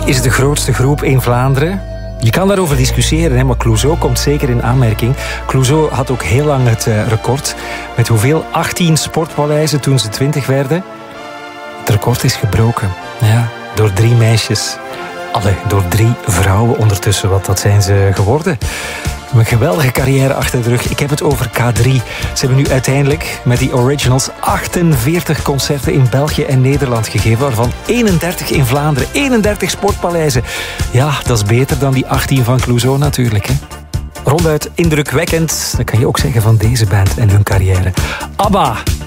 is de grootste groep in Vlaanderen? Je kan daarover discussiëren, hè, maar Clouseau komt zeker in aanmerking. Clouseau had ook heel lang het record. Met hoeveel? 18 sportpaleizen toen ze 20 werden. Het record is gebroken. Ja, door 3 meisjes. Door 3 vrouwen ondertussen. Wat dat zijn ze geworden. Een geweldige carrière achter de rug. Ik heb het over K3. Ze hebben nu uiteindelijk met die Originals 48 concerten in België en Nederland gegeven, waarvan 31 in Vlaanderen. 31 sportpaleizen. Ja, dat is beter dan die 18 van Clouseau natuurlijk. Hè? Ronduit indrukwekkend. Dat kan je ook zeggen van deze band en hun carrière. ABBA.